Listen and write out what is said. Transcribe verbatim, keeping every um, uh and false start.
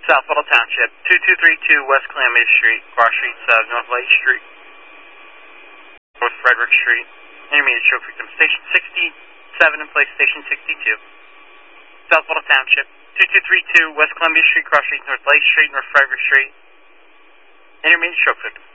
South Little Township, two two three two West Columbia Street, Cross Street, uh, North Lake Street, North Frederick Street. Intermediate stroke victim, station sixty-seven in place, station sixty-two. South Little Township, two two three two West Columbia Street, Cross Street, North Lake Street, North Frederick Street. Intermediate stroke victim.